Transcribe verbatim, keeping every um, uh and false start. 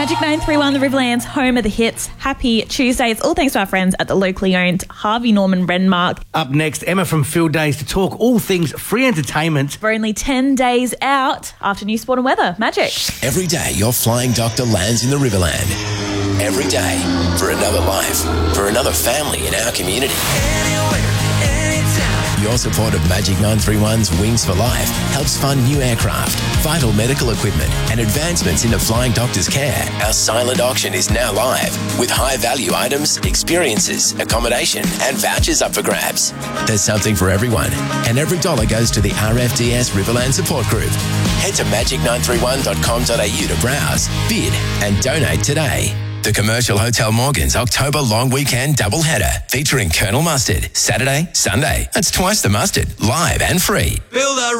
Magic nine three one, the Riverlands, home of the hits. Happy Tuesday. It's all thanks to our friends at the locally owned Harvey Norman Renmark. Up next, Emma from Field Days to talk all things free entertainment. We're only ten days out after New Sport and Weather. Magic. Every day, your flying doctor lands in the Riverland. Every day, for another life, for another family in our community. Your support of Magic nine three one's Wings for Life helps fund new aircraft, vital medical equipment and advancements into flying doctors' care. Our silent auction is now live with high-value items, experiences, accommodation and vouchers up for grabs. There's something for everyone, and every dollar goes to the R F D S Riverland Support Group. Head to magic nine three one dot com dot a u to browse, bid and donate today. The Commercial Hotel Morgan's October long weekend doubleheader featuring Colonel Mustard. Saturday, Sunday. That's twice the mustard. Live and free. Build a